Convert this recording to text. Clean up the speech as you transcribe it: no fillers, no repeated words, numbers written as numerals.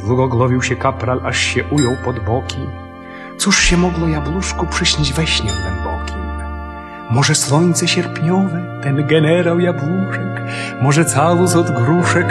Długogłowił się kapral, aż się ujął pod boki. Cóż się mogło jabłuszku przyśnić we śnie głębokim? Może słońce sierpniowe, ten generał jabłuszek, może całus od gruszek,